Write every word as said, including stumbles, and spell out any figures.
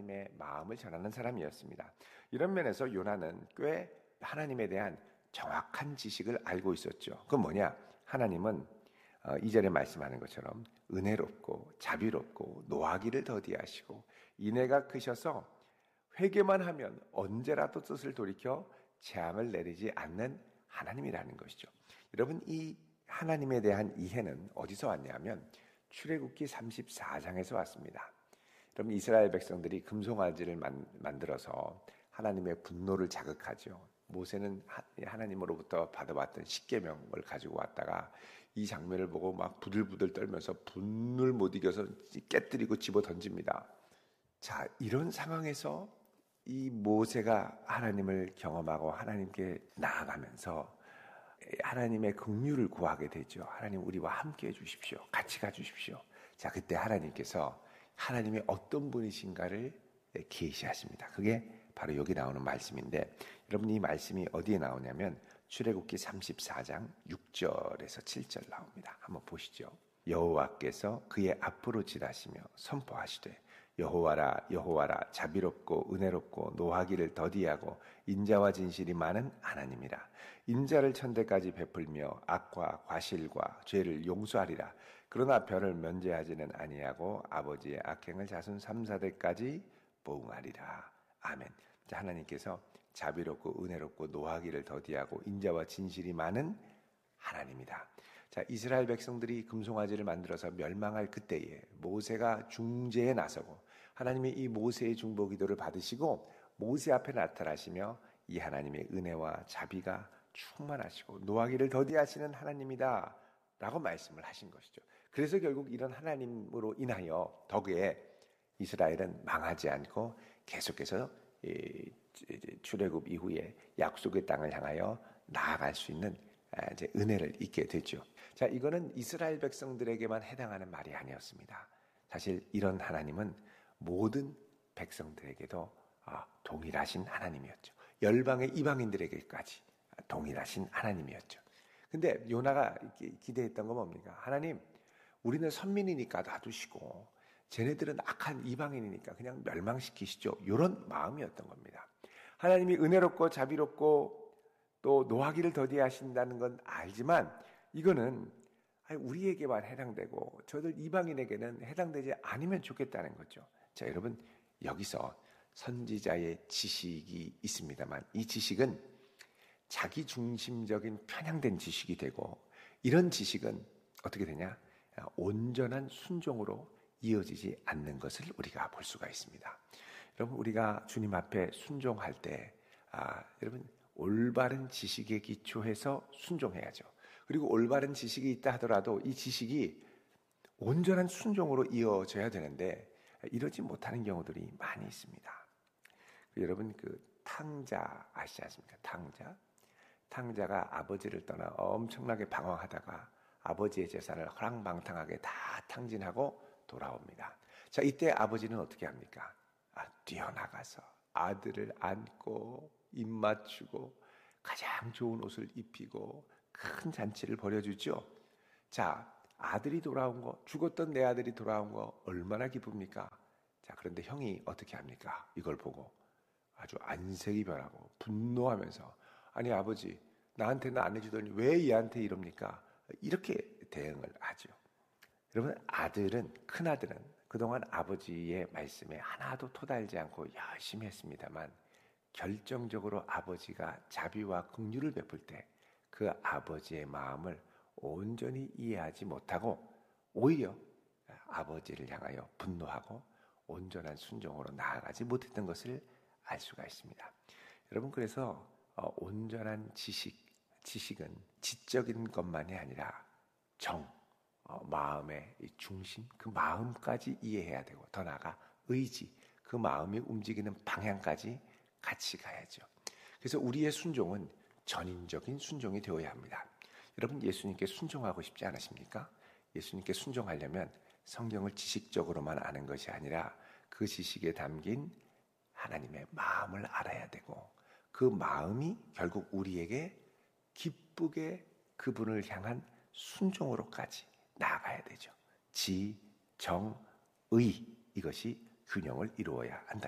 하나님의 마음을 전하는 사람이었습니다. 이런 면에서 요나는 꽤 하나님에 대한 정확한 지식을 알고 있었죠. 그건 뭐냐? 하나님은 이 절에 말씀하는 것처럼 은혜롭고 자비롭고 노하기를 더디하시고 인애가 크셔서 회개만 하면 언제라도 뜻을 돌이켜 재앙을 내리지 않는 하나님이라는 것이죠. 여러분, 이 하나님에 대한 이해는 어디서 왔냐면 출애굽기 삼십사 장에서 왔습니다. 여러분, 이스라엘 백성들이 금송아지를 만, 만들어서 하나님의 분노를 자극하죠. 모세는 하나님으로부터 받아왔던 십계명을 가지고 왔다가 이 장면을 보고 막 부들부들 떨면서 분노를 못 이겨서 깨뜨리고 집어 던집니다. 자, 이런 상황에서 이 모세가 하나님을 경험하고 하나님께 나아가면서 하나님의 긍휼을 구하게 되죠. 하나님, 우리와 함께 해주십시오. 같이 가주십시오. 자, 그때 하나님께서 하나님이 어떤 분이신가를 계시하십니다. 그게 바로 여기 나오는 말씀인데, 여러분, 이 말씀이 어디에 나오냐면 출애굽기 삼십사 장 육 절에서 칠 절 나옵니다. 한번 보시죠. 여호와께서 그의 앞으로 지나시며 선포하시되 여호와라 여호와라 자비롭고 은혜롭고 노하기를 더디하고 인자와 진실이 많은 하나님이라. 인자를 천대까지 베풀며 악과 과실과 죄를 용서하리라. 그러나 별을 면제하지는 아니하고 아버지의 악행을 자손 삼, 사대까지 보응하리라. 아멘. 자, 하나님께서 자비롭고 은혜롭고 노하기를 더디하고 인자와 진실이 많은 하나님이다. 자, 이스라엘 백성들이 금송아지를 만들어서 멸망할 그때에 모세가 중재에 나서고 하나님이 이 모세의 중보 기도를 받으시고 모세 앞에 나타나시며 이 하나님의 은혜와 자비가 충만하시고 노하기를 더디하시는 하나님이다 라고 말씀을 하신 것이죠. 그래서 결국 이런 하나님으로 인하여 덕에 이스라엘은 망하지 않고 계속해서 이 출애굽 이후에 약속의 땅을 향하여 나아갈 수 있는 이제 은혜를 잊게 되죠. 자, 이거는 이스라엘 백성들에게만 해당하는 말이 아니었습니다. 사실 이런 하나님은 모든 백성들에게도 동일하신 하나님이었죠. 열방의 이방인들에게까지 동일하신 하나님이었죠. 근데 요나가 기대했던 건 뭡니까? 하나님, 우리는 선민이니까 놔두시고 쟤네들은 악한 이방인이니까 그냥 멸망시키시죠. 이런 마음이었던 겁니다. 하나님이 은혜롭고 자비롭고 또 노하기를 더디하신다는 건 알지만 이거는 우리에게만 해당되고 저들 이방인에게는 해당되지 않으면 좋겠다는 거죠. 자, 여러분, 여기서 선지자의 지식이 있습니다만 이 지식은 자기 중심적인 편향된 지식이 되고 이런 지식은 어떻게 되냐? 온전한 순종으로 이어지지 않는 것을 우리가 볼 수가 있습니다. 여러분, 우리가 주님 앞에 순종할 때 아, 여러분 올바른 지식에 기초해서 순종해야죠. 그리고 올바른 지식이 있다 하더라도 이 지식이 온전한 순종으로 이어져야 되는데 이러지 못하는 경우들이 많이 있습니다. 여러분, 그 탕자 아시지 않습니까? 탕자. 탕자가 아버지를 떠나 엄청나게 방황하다가 아버지의 재산을 허랑방탕하게 다 탕진하고 돌아옵니다. 자, 이때 아버지는 어떻게 합니까? 아, 뛰어나가서 아들을 안고 입 맞추고 가장 좋은 옷을 입히고 큰 잔치를 벌여주죠. 자, 아들이 돌아온 거, 죽었던 내 아들이 돌아온 거 얼마나 기쁩니까? 자, 그런데 형이 어떻게 합니까? 이걸 보고 아주 안색이 변하고 분노하면서 아니 아버지, 나한테는 안 해주더니 왜 얘한테 이럽니까? 이렇게 대응을 하죠. 여러분, 아들은, 큰아들은 그동안 아버지의 말씀에 하나도 토달지 않고 열심히 했습니다만 결정적으로 아버지가 자비와 긍휼을 베풀 때 그 아버지의 마음을 온전히 이해하지 못하고 오히려 아버지를 향하여 분노하고 온전한 순종으로 나아가지 못했던 것을 알 수가 있습니다. 여러분, 그래서 온전한 지식, 지식은 지적인 것만이 아니라 정, 어, 마음의 중심, 그 마음까지 이해해야 되고 더 나아가 의지, 그 마음이 움직이는 방향까지 같이 가야죠. 그래서 우리의 순종은 전인적인 순종이 되어야 합니다. 여러분, 예수님께 순종하고 싶지 않으십니까? 예수님께 순종하려면 성경을 지식적으로만 아는 것이 아니라 그 지식에 담긴 하나님의 마음을 알아야 되고 그 마음이 결국 우리에게 기쁘게 그분을 향한 순종으로까지 나아가야 되죠. 지, 정, 의, 이것이 균형을 이루어야 한다.